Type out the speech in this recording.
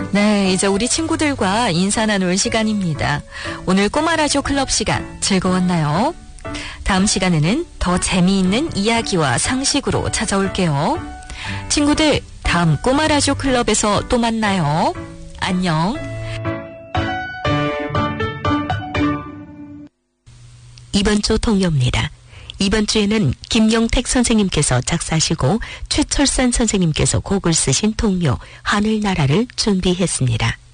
네, 이제 우리 친구들과 인사 나눌 시간입니다. 오늘 꼬마라디오 클럽 시간 즐거웠나요? 다음 시간에는 더 재미있는 이야기와 상식으로 찾아올게요. 친구들, 다음 꼬마라디오 클럽에서 또 만나요. 안녕. 이번 주 동요입니다. 이번 주에는 김용택 선생님께서 작사하시고 최철산 선생님께서 곡을 쓰신 동요 하늘나라를 준비했습니다.